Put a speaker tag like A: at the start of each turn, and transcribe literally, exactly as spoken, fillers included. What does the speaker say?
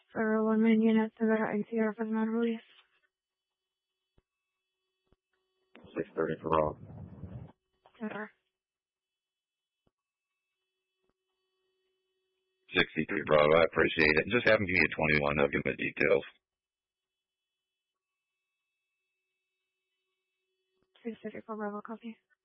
A: For one main unit, to the I C R for the not release.
B: six thirty for Rob.
A: Sure.
C: sixty-three Bravo, I appreciate it. Just have him give me a twenty-one, I'll give him the details.
A: six thirty-four Bravo, copy.